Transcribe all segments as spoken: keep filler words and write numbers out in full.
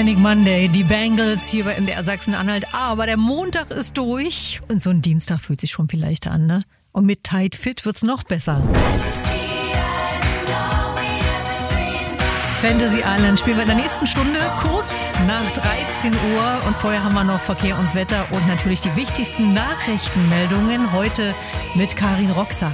Manic Monday, die Bangles hier bei M D R Sachsen-Anhalt. Aber der Montag ist durch und so ein Dienstag fühlt sich schon viel leichter an, ne? Und mit Tight Fit wird's noch besser. Fantasy Island spielen wir in der nächsten Stunde, kurz nach dreizehn Uhr. Und vorher haben wir noch Verkehr und Wetter und natürlich die wichtigsten Nachrichtenmeldungen. Heute mit Karin Roxer.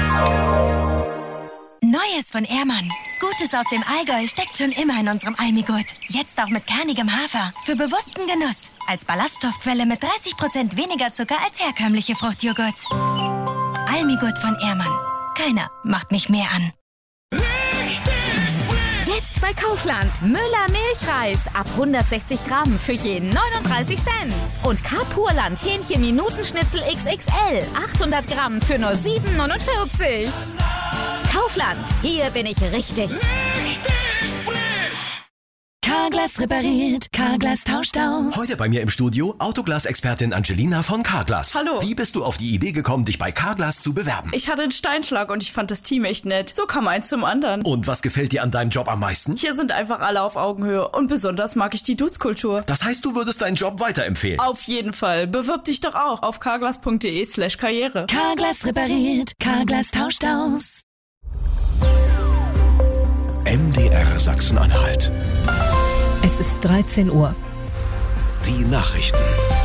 Neues von Ehrmann. Gutes aus dem Allgäu steckt schon immer in unserem Almigurt. Jetzt auch mit kernigem Hafer. Für bewussten Genuss. Als Ballaststoffquelle mit dreißig Prozent weniger Zucker als herkömmliche Fruchtjoghurt. Almigurt von Ehrmann. Keiner macht mich mehr an. Jetzt bei Kaufland. Müller Milchreis ab hundertsechzig Gramm für jeden neununddreißig Cent. Und K-Purland Hähnchen Minutenschnitzel X X L achthundert Gramm für nur sieben neunundvierzig. Kaufland, hier bin ich richtig. Richtig frisch. Carglass repariert, Carglass tauscht aus. Heute bei mir im Studio Autoglas-Expertin Angelina von Carglass. Hallo. Wie bist du auf die Idee gekommen, dich bei Carglass zu bewerben? Ich hatte einen Steinschlag und ich fand das Team echt nett. So kam eins zum anderen. Und was gefällt dir an deinem Job am meisten? Hier sind einfach alle auf Augenhöhe und besonders mag ich die Dudes-Kultur. Das heißt, du würdest deinen Job weiterempfehlen? Auf jeden Fall. Bewirb dich doch auch auf carglass.de slash karriere. Carglass repariert, Carglass tauscht aus. M D R Sachsen-Anhalt. Es ist dreizehn Uhr. Die Nachrichten.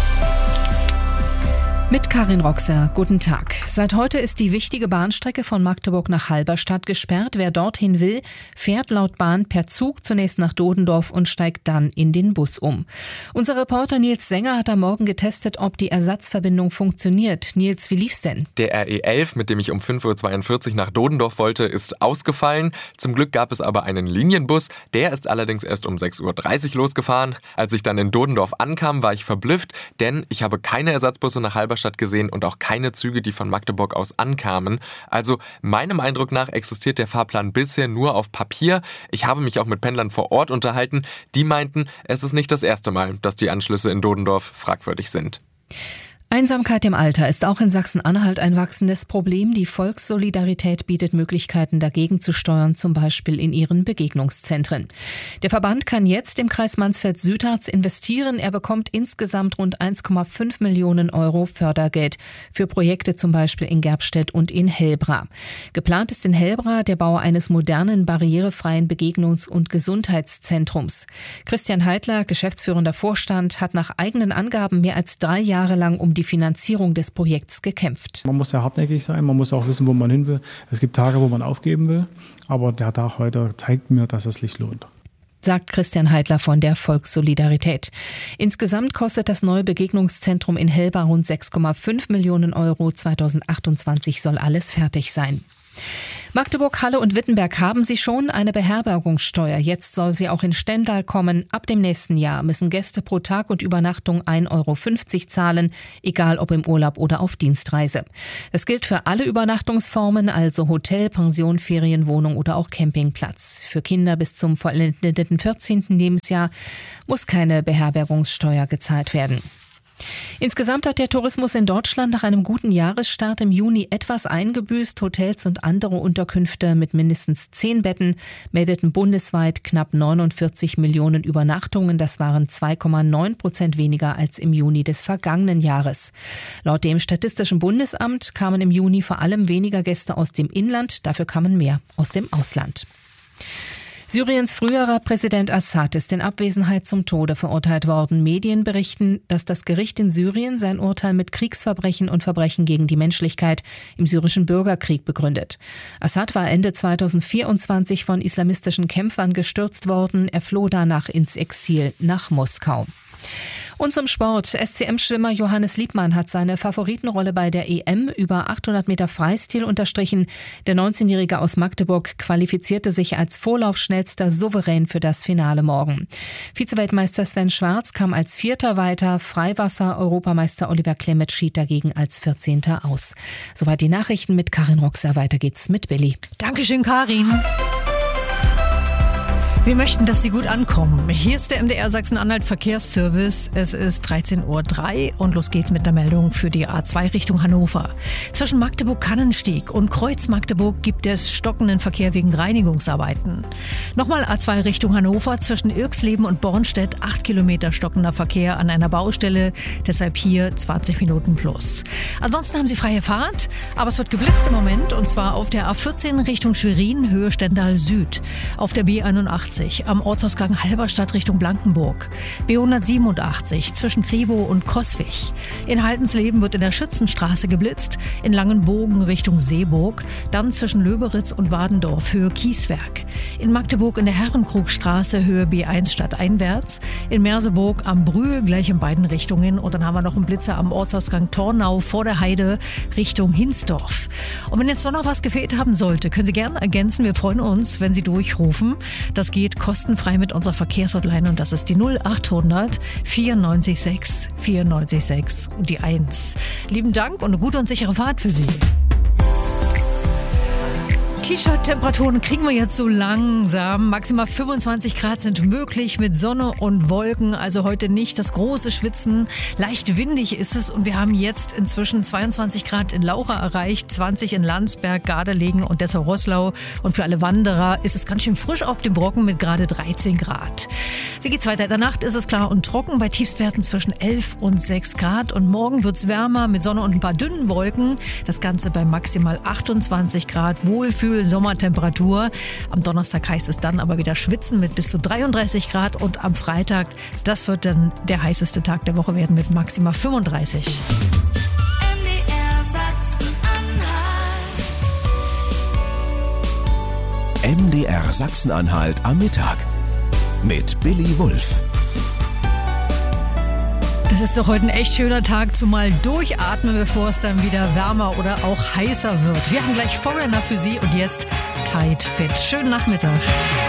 Mit Karin Roxer, guten Tag. Seit heute ist die wichtige Bahnstrecke von Magdeburg nach Halberstadt gesperrt. Wer dorthin will, fährt laut Bahn per Zug zunächst nach Dodendorf und steigt dann in den Bus um. Unser Reporter Nils Sänger hat am Morgen getestet, ob die Ersatzverbindung funktioniert. Nils, wie lief's denn? Der R E elf, mit dem ich um fünf Uhr zweiundvierzig nach Dodendorf wollte, ist ausgefallen. Zum Glück gab es aber einen Linienbus. Der ist allerdings erst um sechs Uhr dreißig losgefahren. Als ich dann in Dodendorf ankam, war ich verblüfft, denn ich habe keine Ersatzbusse nach Halberstadt gesehen und auch keine Züge, die von Magdeburg aus ankamen. Also meinem Eindruck nach existiert der Fahrplan bisher nur auf Papier. Ich habe mich auch mit Pendlern vor Ort unterhalten. Die meinten, es ist nicht das erste Mal, dass die Anschlüsse in Dodendorf fragwürdig sind. Einsamkeit im Alter ist auch in Sachsen-Anhalt ein wachsendes Problem. Die Volkssolidarität bietet Möglichkeiten, dagegen zu steuern, zum Beispiel in ihren Begegnungszentren. Der Verband kann jetzt im Kreis Mansfeld-Südharz investieren. Er bekommt insgesamt rund eins Komma fünf Millionen Euro Fördergeld für Projekte zum Beispiel in Gerbstedt und in Hellbra. Geplant ist in Hellbra der Bau eines modernen, barrierefreien Begegnungs- und Gesundheitszentrums. Christian Heidler, geschäftsführender Vorstand, hat nach eigenen Angaben mehr als drei Jahre lang um die die Finanzierung des Projekts gekämpft. Man muss ja hartnäckig sein, man muss auch wissen, wo man hin will. Es gibt Tage, wo man aufgeben will, aber der Tag heute zeigt mir, dass es sich lohnt, sagt Christian Heidler von der Volkssolidarität. Insgesamt kostet das neue Begegnungszentrum in Hellbra rund sechs Komma fünf Millionen Euro. zweitausendachtundzwanzig soll alles fertig sein. Magdeburg, Halle und Wittenberg haben sie schon eine Beherbergungssteuer. Jetzt soll sie auch in Stendal kommen. Ab dem nächsten Jahr müssen Gäste pro Tag und Übernachtung ein Euro fünfzig zahlen, egal ob im Urlaub oder auf Dienstreise. Das gilt für alle Übernachtungsformen, also Hotel, Pension, Ferienwohnung oder auch Campingplatz. Für Kinder bis zum vollendeten vierzehnten Lebensjahr muss keine Beherbergungssteuer gezahlt werden. Insgesamt hat der Tourismus in Deutschland nach einem guten Jahresstart im Juni etwas eingebüßt. Hotels und andere Unterkünfte mit mindestens zehn Betten meldeten bundesweit knapp neunundvierzig Millionen Übernachtungen. Das waren zwei Komma neun Prozent weniger als im Juni des vergangenen Jahres. Laut dem Statistischen Bundesamt kamen im Juni vor allem weniger Gäste aus dem Inland, dafür kamen mehr aus dem Ausland. Syriens früherer Präsident Assad ist in Abwesenheit zum Tode verurteilt worden. Medien berichten, dass das Gericht in Syrien sein Urteil mit Kriegsverbrechen und Verbrechen gegen die Menschlichkeit im syrischen Bürgerkrieg begründet. Assad war Ende zweitausendvierundzwanzig von islamistischen Kämpfern gestürzt worden. Er floh danach ins Exil nach Moskau. Und zum Sport. S C M-Schwimmer Johannes Liebmann hat seine Favoritenrolle bei der E M über achthundert Meter Freistil unterstrichen. Der neunzehnjährige aus Magdeburg qualifizierte sich als Vorlaufschnellster souverän für das Finale morgen. Vizeweltmeister Sven Schwarz kam als Vierter weiter. Freiwasser-Europameister Oliver Klemet schied dagegen als Vierzehnter aus. Soweit die Nachrichten mit Karin Roxer. Weiter geht's mit Billy. Dankeschön, Karin. Wir möchten, dass Sie gut ankommen. Hier ist der M D R Sachsen-Anhalt Verkehrsservice. Es ist dreizehn Uhr drei und los geht's mit der Meldung für die A zwei Richtung Hannover. Zwischen Magdeburg-Kannenstieg und Kreuz Magdeburg gibt es stockenden Verkehr wegen Reinigungsarbeiten. Nochmal A zwei Richtung Hannover zwischen Irksleben und Bornstedt. acht Kilometer stockender Verkehr an einer Baustelle. Deshalb hier zwanzig Minuten plus. Ansonsten haben Sie freie Fahrt, aber es wird geblitzt im Moment und zwar auf der A vierzehn Richtung Schwerin, Höhe Stendal Süd. Auf der B einundachtzig am Ortsausgang Halberstadt Richtung Blankenburg. B hundertsiebenundachtzig zwischen Kribow und Coswig. In Haltensleben wird in der Schützenstraße geblitzt, in Langenbogen Richtung Seeburg, dann zwischen Löberitz und Wadendorf Höhe Kieswerk. In Magdeburg in der Herrenkrugstraße Höhe B eins stadteinwärts, in Merseburg am Brühl gleich in beiden Richtungen und dann haben wir noch einen Blitzer am Ortsausgang Tornau vor der Heide Richtung Hinsdorf. Und wenn jetzt doch noch was gefehlt haben sollte, können Sie gerne ergänzen. Wir freuen uns, wenn Sie durchrufen. Das geht kostenfrei mit unserer Verkehrshotline und das ist die null achthundert vierundneunzig sechs vierundneunzig sechs und die eins. Lieben Dank und eine gute und sichere Fahrt für Sie. T-Shirt-Temperaturen kriegen wir jetzt so langsam. Maximal fünfundzwanzig Grad sind möglich mit Sonne und Wolken. Also heute nicht das große Schwitzen. Leicht windig ist es und wir haben jetzt inzwischen zweiundzwanzig Grad in Laucha erreicht, zwanzig in Landsberg, Gardelegen und Dessau-Roßlau. Und für alle Wanderer ist es ganz schön frisch auf dem Brocken mit gerade dreizehn Grad. Wie geht's weiter? In der Nacht ist es klar und trocken bei Tiefstwerten zwischen elf und sechs Grad. Und morgen wird's wärmer mit Sonne und ein paar dünnen Wolken. Das Ganze bei maximal achtundzwanzig Grad. Wohlfühl Sommertemperatur. Am Donnerstag heißt es dann aber wieder schwitzen mit bis zu dreiunddreißig Grad und am Freitag, das wird dann der heißeste Tag der Woche werden mit maximal fünfunddreißig. M D R Sachsen-Anhalt. M D R Sachsen-Anhalt am Mittag mit Billy Wulff. Das ist doch heute ein echt schöner Tag, zumal durchatmen, bevor es dann wieder wärmer oder auch heißer wird. Wir haben gleich Foreigner für Sie und jetzt Tight Fit. Schönen Nachmittag.